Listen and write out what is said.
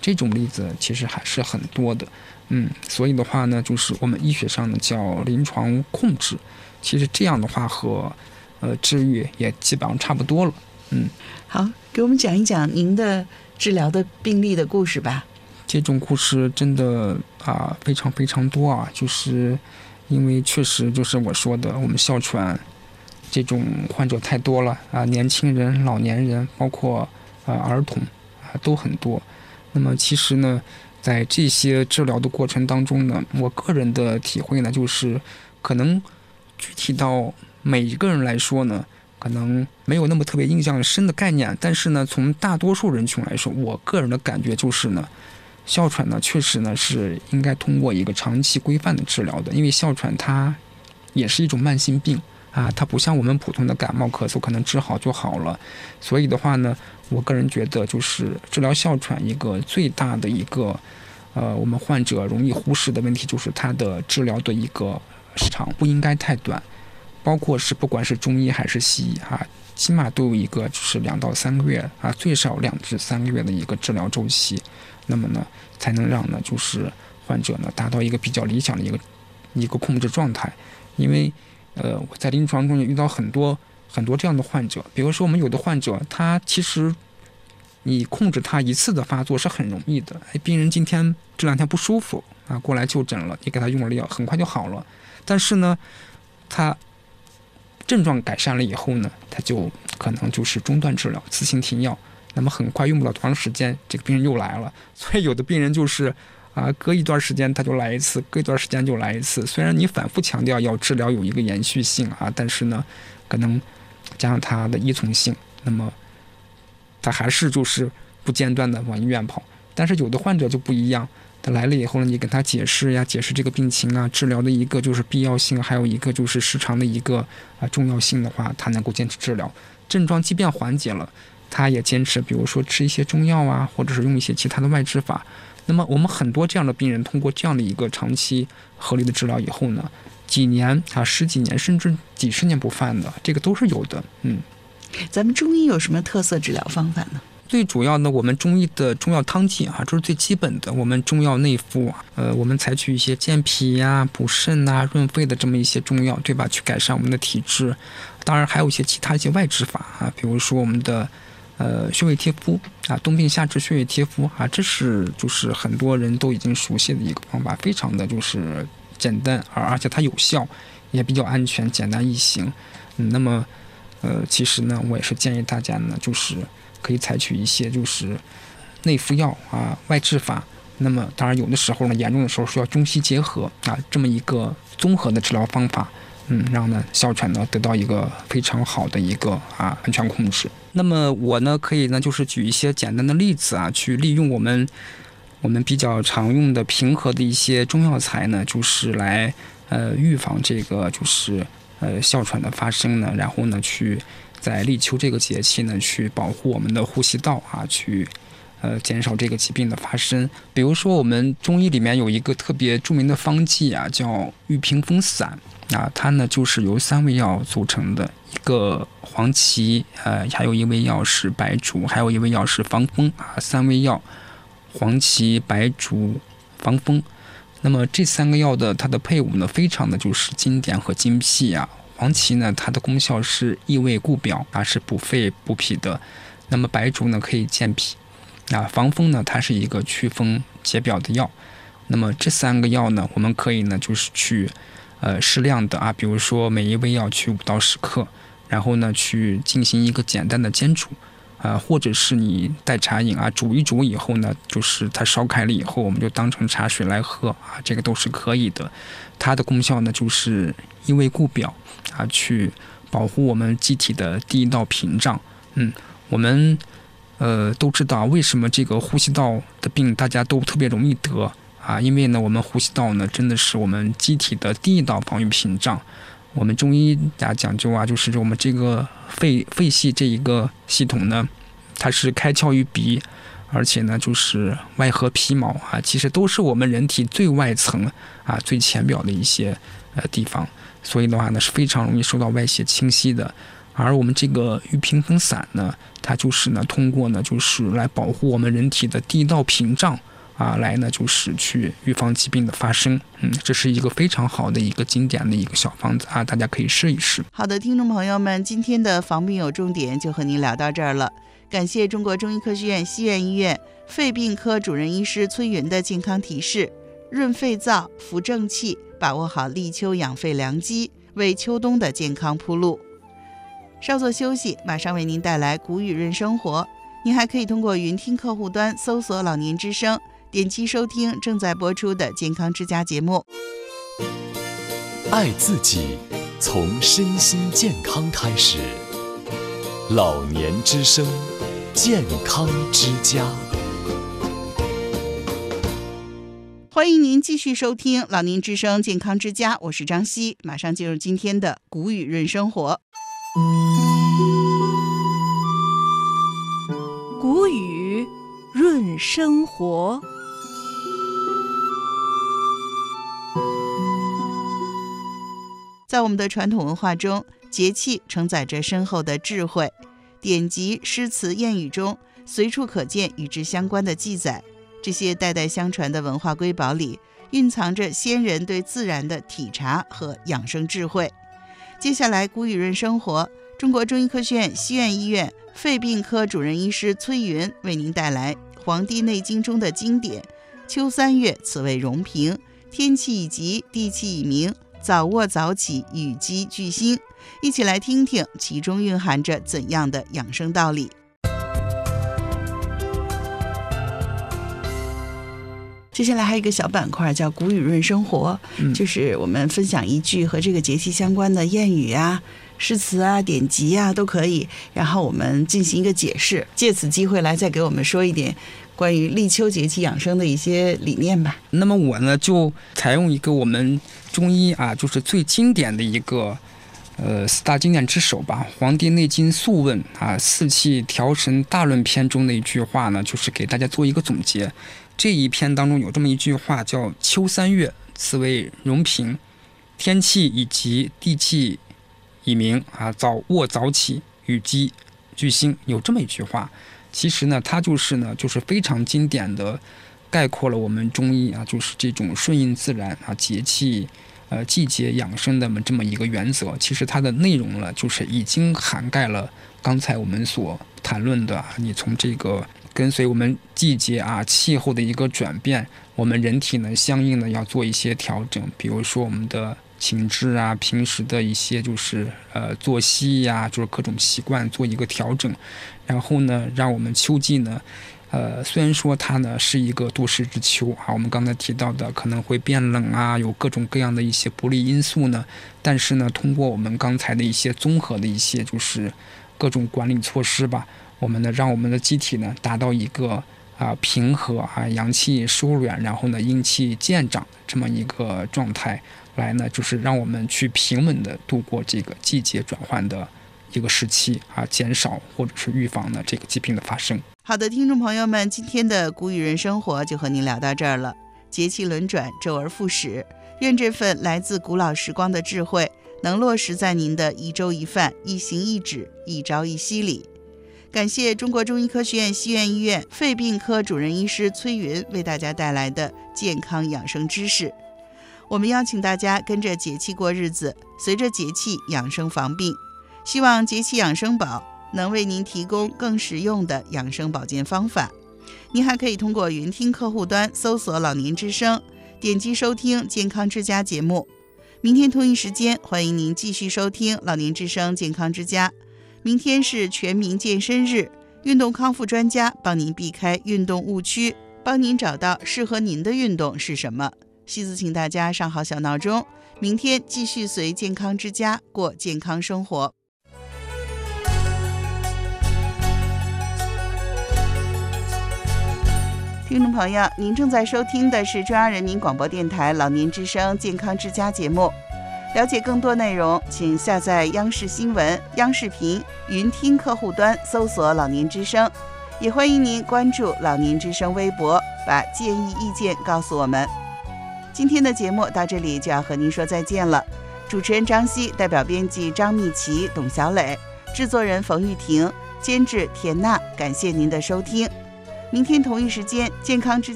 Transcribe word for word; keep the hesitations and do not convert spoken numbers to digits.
这种例子其实还是很多的。嗯，所以的话呢，就是我们医学上呢叫临床控制，其实这样的话和呃治愈也基本上差不多了。嗯， 好，给我们讲一讲您的治疗的病例的故事吧。 这种故事真的啊非常非常多啊，就是因为确实就是我说的，我们哮喘这种患者太多了啊，年轻人、老年人，包括啊儿童啊都很多。那么其实呢，在这些治疗的过程当中呢，我个人的体会呢，就是可能具体到每一个人来说呢，可能没有那么特别印象深的概念，但是呢，从大多数人群来说，我个人的感觉就是呢，哮喘呢确实呢是应该通过一个长期规范的治疗的，因为哮喘它也是一种慢性病啊，它不像我们普通的感冒咳嗽可能治好就好了。所以的话呢，我个人觉得就是治疗哮喘一个最大的一个呃我们患者容易忽视的问题，就是它的治疗的一个时长不应该太短，包括是不管是中医还是西医啊，起码都有一个就是两到三个月啊，最少两至三个月的一个治疗周期，那么呢才能让呢就是患者呢达到一个比较理想的一个一个控制状态。因为呃我在临床中也遇到很多很多这样的患者，比如说我们有的患者他其实你控制他一次的发作是很容易的，哎，病人今天这两天不舒服啊，过来就诊了，你给他用了药，很快就好了。但是呢，他症状改善了以后呢，他就可能就是中断治疗，自行停药。那么很快用不了多长时间，这个病人又来了。所以有的病人就是啊，隔一段时间他就来一次，隔一段时间就来一次。虽然你反复强调要治疗有一个延续性啊，但是呢，可能加上他的依从性，那么他还是就是不间断的往医院跑。但是有的患者就不一样，他来了以后呢，你跟他解释呀，解释这个病情啊，治疗的一个就是必要性，还有一个就是时长的一个啊重要性的话，他能够坚持治疗。症状即便缓解了，他也坚持，比如说吃一些中药啊，或者是用一些其他的外治法。那么我们很多这样的病人，通过这样的一个长期合理的治疗以后呢，几年啊、十几年甚至几十年不犯的，这个都是有的。嗯， 咱们中医有什么特色治疗方法呢？ 最主要呢，我们中医的中药汤剂啊，这是最基本的。我们中药内服啊，呃，我们采取一些健脾呀、补肾呐、润肺的这么一些中药，对吧？去改善我们的体质。当然还有一些其他一些外治法啊，比如说我们的呃穴位贴敷啊，冬病夏治穴位贴敷啊，这是就是很多人都已经熟悉的一个方法，非常的就是简单，而而且它有效，也比较安全、简单易行。嗯，那么呃，其实呢，我也是建议大家呢，就是可以采取一些就是内服药啊、外治法。那么当然有的时候呢，严重的时候需要中西结合啊，这么一个综合的治疗方法，嗯，让呢哮喘呢得到一个非常好的一个啊安全控制。那么我呢可以呢就是举一些简单的例子啊，去利用我们我们比较常用的平和的一些中药材呢，就是来呃预防这个就是呃哮喘的发生呢，然后呢去在立秋这个节气呢，去保护我们的呼吸道啊，去呃减少这个疾病的发生。比如说我们中医里面有一个特别著名的方剂啊，叫玉屏风散啊，它呢就是由三味药组成的，一个黄芪，呃，还有一味药是白术，还有一味药是防风啊，三味药，黄芪、白术、防风。那么这三个药的它的配伍呢，非常的就是经典和精辟啊。黄芪呢，它的功效是益胃固表啊，是补肺补脾的。那么白术呢，可以健脾啊。防风呢，它是一个祛风解表的药。那么这三个药呢，我们可以呢，就是去呃适量的啊，比如说每一味药去五到十克，然后呢去进行一个简单的煎煮啊、呃，或者是你代茶饮啊，煮一煮以后呢，就是它烧开了以后，我们就当成茶水来喝啊，这个都是可以的。它的功效呢，就是益胃固表啊，去保护我们机体的第一道屏障。嗯，我们呃都知道为什么这个呼吸道的病大家都特别容易得啊，因为呢我们呼吸道呢真的是我们机体的第一道防御屏障。我们中医家讲究啊，就是我们这个肺肺系这一个系统呢，它是开窍于鼻，而且呢就是外合皮毛啊，其实都是我们人体最外层啊最浅表的一些呃地方，所以的话呢是非常容易受到外邪侵袭的而我们这个玉屏风伞呢，它就是呢通过呢就是来保护我们人体的第一道屏障啊，来呢就是去预防疾病的发生。嗯，这是一个非常好的一个经典的一个小方子啊，大家可以试一试。 好的，听众朋友们，今天的防病有重点就和您聊到这儿了。感谢中国中医科学院西苑医院肺病科主任医师崔云的健康提示：润肺燥，扶正气，把握好立秋养肺良机，为秋冬的健康铺路。稍作休息，马上为您带来古语润生活。您还可以通过云听客户端搜索老年之声，点击收听正在播出的健康之家节目。 爱自己，从身心健康开始。老年之声，健康之家。 欢迎您继续收听老年之声健康之家，我是张希，马上进入今天的古语润生活。 古语润生活。 在我们的传统文化中，节气承载着深厚的智慧，典籍、诗词、谚语中随处可见与之相关的记载。这些代代相传的文化瑰宝里，蕴藏着先人对自然的体察和养生智慧。接下来，古语润生活，中国中医科学院西苑医院肺病科主任医师崔云为您带来《黄帝内经》中的经典：秋三月，此谓容平，天气已极，地气已明，早卧早起，与鸡俱兴。一起来听听其中蕴含着怎样的养生道理。接下来还有一个小板块叫古语润生活、嗯、就是我们分享一句和这个节气相关的谚语啊、诗词啊、典籍啊都可以，然后我们进行一个解释，借此机会来再给我们说一点关于立秋节气养生的一些理念吧。 那么我呢就采用一个我们中医啊就是最经典的一个呃四大经典之首吧，《黄帝内经素问》啊四气调神大论篇中的一句话呢，就是给大家做一个总结。这一篇当中有这么一句话叫秋三月，此谓容平，天气已极，地气已明啊，早卧早起，与鸡俱兴。有这么一句话，其实呢它就是呢就是非常经典的概括了我们中医啊就是这种顺应自然啊节气呃季节养生的这么一个原则。其实它的内容呢就是已经涵盖了刚才我们所谈论的，你从这个跟随我们季节啊气候的一个转变，我们人体呢相应的要做一些调整，比如说我们的寝质啊，平时的一些就是呃作息呀、啊，就是各种习惯做一个调整，然后呢让我们秋季呢呃虽然说它呢是一个多事之秋啊，我们刚才提到的可能会变冷啊，有各种各样的一些不利因素呢，但是呢通过我们刚才的一些综合的一些就是各种管理措施吧，我们呢让我们的机体呢达到一个啊、呃、平和啊阳气收敛，然后呢阴气渐长这么一个状态，来呢就是让我们去平稳的度过这个季节转换的一个时期啊，减少或者是预防呢这个疾病的发生。 好的，听众朋友们，今天的古语人生活就和您聊到这儿了。节气轮转，周而复始，愿这份来自古老时光的智慧能落实在您的一粥一饭、一行一止、一朝一夕里。感谢中国中医科学院西苑医院肺病科主任医师崔云为大家带来的健康养生知识。我们邀请大家跟着节气过日子，随着节气养生防病。希望节气养生宝能为您提供更实用的养生保健方法。您还可以通过云听客户端搜索老年之声，点击收听健康之家节目。明天同一时间，欢迎您继续收听老年之声健康之家。明天是全民健身日，运动康复专家帮您避开运动误区，帮您找到适合您的运动是什么。希子请大家上好小闹钟，明天继续随健康之家过健康生活。听众朋友，您正在收听的是中央人民广播电台老年之声健康之家节目。了解更多内容，请下载央视新闻、央视频云听客户端，搜索老年之声。也欢迎您关注老年之声微博，把建议意见告诉我们。今天的节目到这里就要和您说再见了。主持人张希代表编辑张蜜琪、董小磊， 制作人冯玉婷，监制田娜。感谢您的收听，明天同一时间，健康之家。